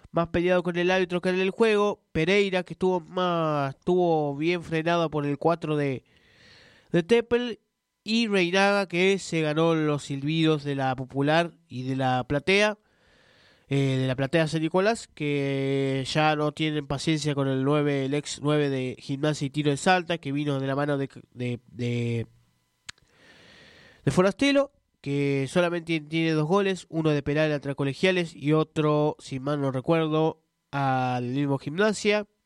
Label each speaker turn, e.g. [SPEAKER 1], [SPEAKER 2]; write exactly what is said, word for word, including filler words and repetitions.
[SPEAKER 1] más peleado con el árbitro que en el juego. Pereira, que estuvo más, estuvo bien frenado por el cuatro de, de Teppel. Y Reinaga, que se ganó los silbidos de la popular y de la platea. Eh, de la platea San Nicolás, que ya no tienen paciencia con el nueve, el ex nueve de Gimnasia y Tiro de Salta, que vino de la mano de, de, de, de Forastelo, que solamente tiene dos goles, uno de penal contra Colegiales y otro, si mal no recuerdo, al mismo Gimnasia.